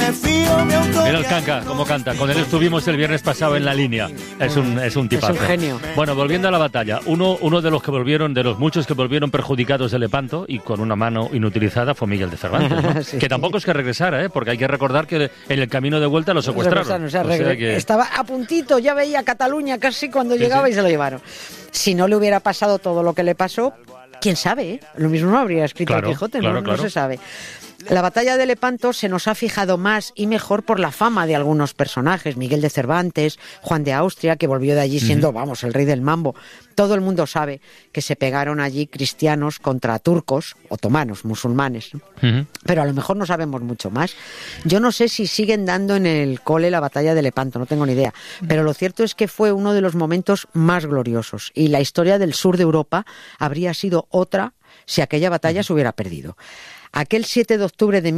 Mira el Canca, cómo canta. Con él estuvimos el viernes pasado en La Línea. Es un tipazo. Es un genio. Bueno, volviendo a la batalla, uno de los que volvieron, de los muchos que volvieron perjudicados de Lepanto y con una mano inutilizada fue Miguel de Cervantes, ¿no? Sí. Que tampoco es que regresara, porque hay que recordar que en el camino de vuelta lo secuestraron. O sea, que... Estaba a puntito, ya veía Cataluña casi cuando llegaba y se lo llevaron. Si no le hubiera pasado todo lo que le pasó, quién sabe, Lo mismo no habría escrito el Quijote, no se sabe. La batalla de Lepanto se nos ha fijado más y mejor por la fama de algunos personajes, Miguel de Cervantes, Juan de Austria, que volvió de allí siendo, el rey del mambo. Todo el mundo sabe que se pegaron allí cristianos contra turcos, otomanos, musulmanes, ¿no? Pero a lo mejor no sabemos mucho más. Yo no sé si siguen dando en el cole la batalla de Lepanto, no tengo ni idea, pero lo cierto es que fue uno de los momentos más gloriosos y la historia del sur de Europa habría sido otra si aquella batalla se hubiera perdido. Aquel 7 de octubre de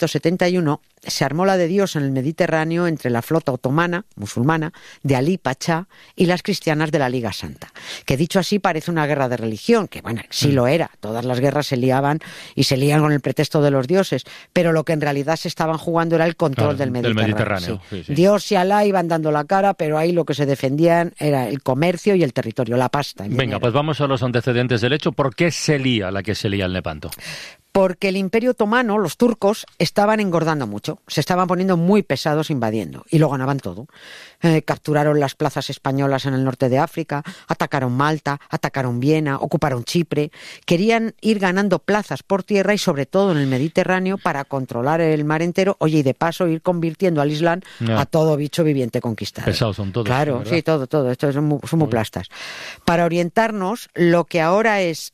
1571 se armó la de Dios en el Mediterráneo entre la flota otomana, musulmana, de Alí Pachá y las cristianas de la Liga Santa. Que dicho así parece una guerra de religión, que sí lo era. Todas las guerras se liaban y se lían con el pretexto de los dioses, pero lo que en realidad se estaban jugando era el control del Mediterráneo. Sí. Dios y Alá iban dando la cara, pero ahí lo que se defendían era el comercio y el territorio, la pasta. Venga, pues vamos a los antecedentes del hecho. ¿Por qué se lía la que se lía el Lepanto? Porque el Imperio Otomano, los turcos, estaban engordando mucho, se estaban poniendo muy pesados invadiendo y lo ganaban todo. Capturaron las plazas españolas en el norte de África, atacaron Malta, atacaron Viena, ocuparon Chipre. Querían ir ganando plazas por tierra y sobre todo en el Mediterráneo para controlar el mar entero, y de paso ir convirtiendo al Islam a todo bicho viviente conquistado. Pesados son todos. Claro, sí, todo. Esto son muy plastas. Para orientarnos, lo que ahora es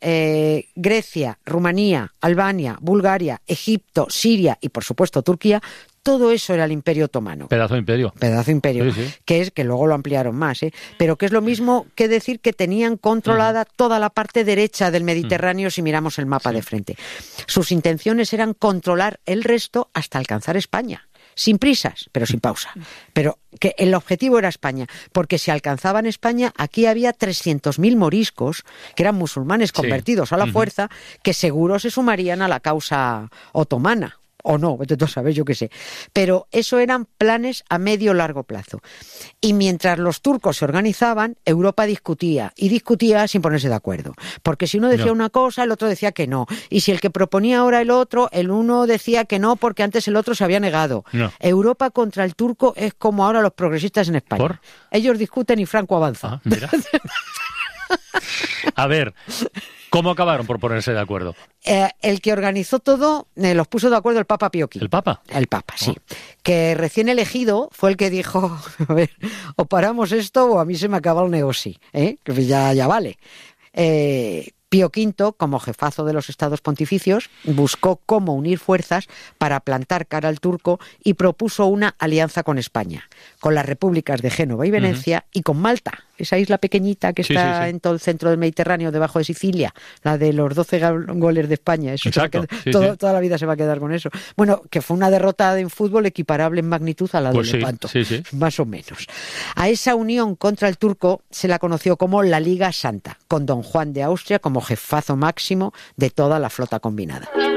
Grecia, Rumanía, Albania, Bulgaria, Egipto, Siria y por supuesto Turquía, todo eso era el Imperio Otomano. Pedazo de imperio. Sí. Que luego lo ampliaron más, pero que es lo mismo que decir que tenían controlada toda la parte derecha del Mediterráneo si miramos el mapa de frente. Sus intenciones eran controlar el resto hasta alcanzar España. Sin prisas, pero sin pausa. Pero que el objetivo era España, porque si alcanzaban España, aquí había 300.000 moriscos, que eran musulmanes convertidos a la fuerza, que seguro se sumarían a la causa otomana. O no, vete tú a saber, yo qué sé. Pero eso eran planes a medio largo plazo. Y mientras los turcos se organizaban, Europa discutía sin ponerse de acuerdo. Porque si uno decía una cosa, el otro decía que no. Y si el que proponía ahora el otro, el uno decía que no porque antes el otro se había negado. No. Europa contra el turco es como ahora los progresistas en España. ¿Por? Ellos discuten y Franco avanza. Mira. A ver, ¿cómo acabaron por ponerse de acuerdo? El que organizó todo, los puso de acuerdo el Papa Pío V. ¿El Papa? El Papa, sí. Que recién elegido fue el que dijo, a ver, o paramos esto o a mí se me acaba el negocio, que ya vale. Pío V, como jefazo de los estados pontificios, buscó cómo unir fuerzas para plantar cara al turco y propuso una alianza con España, con las repúblicas de Génova y Venecia y con Malta, esa isla pequeñita que está en todo el centro del Mediterráneo, debajo de Sicilia, la de los 12 goles de España. Eso exacto. Toda la vida se va a quedar con eso. Bueno, que fue una derrota en fútbol equiparable en magnitud a la de Lepanto, más o menos. A esa unión contra el turco se la conoció como la Liga Santa, con don Juan de Austria como jefazo máximo de toda la flota combinada.